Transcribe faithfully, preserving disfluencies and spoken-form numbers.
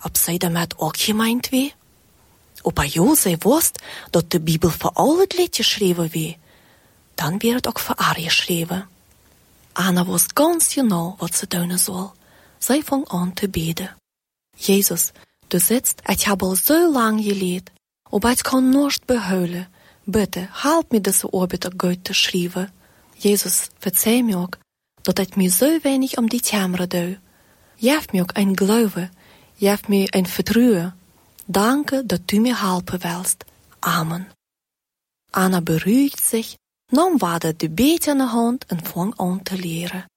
ob zij daarmee ook gemeend wie? Opa Jose wist dat de Bibel voor al het lied geschreven wie. Dan werd het ook voor haar geschreven. Anna wist ganz genau wat ze doen zal. Zij vang aan te bidden. Jezus, du sitzt, ik heb al zo lang geleerd, aber ik kan nicht behuilen. Bitte, help me deze Arbeit gut te schrijven. Jesus, verzeih mir ook, dat ik mir so wenig um die Themen doe. Geef mir ook ein Glaube, geef mir ein Vertrauen. Danke, dat du mir helpen willst. Amen. Anna beruhigt sich, nam vader de beet in de hand en vang aan te leren.